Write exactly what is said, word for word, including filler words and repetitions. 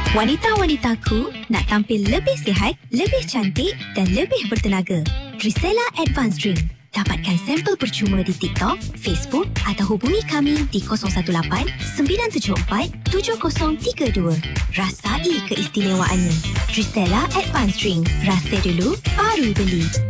Wanita-wanitaku nak tampil lebih sihat, lebih cantik dan lebih bertenaga. Trisella Advanced Drink. Dapatkan sampel percuma di TikTok, Facebook atau hubungi kami di kosong satu lapan sembilan tujuh empat tujuh kosong tiga dua. Rasai keistimewaannya. Trisella Advanced Drink. Rasa dulu, baru beli.